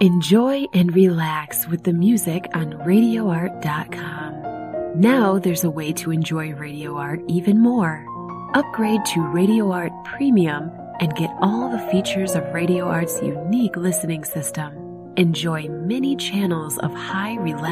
Enjoy and relax with the music on RadioArt.com. Now there's a way to enjoy Radio Art even more. Upgrade to Radio Art Premium and get all the features of Radio Art's unique listening system. Enjoy many channels of high relaxation